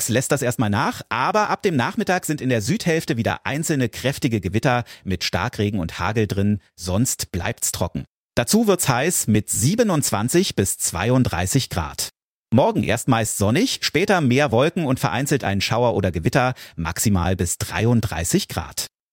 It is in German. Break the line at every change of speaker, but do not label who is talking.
lässt das erstmal nach, aber ab dem Nachmittag sind in der Südhälfte wieder einzelne kräftige Gewitter mit Starkregen und Hagel drin, sonst bleibt's trocken. Dazu wird's heiß mit 27 bis 32 Grad. Morgen erst meist sonnig, später mehr Wolken und vereinzelt ein Schauer oder Gewitter, maximal bis 33 Grad.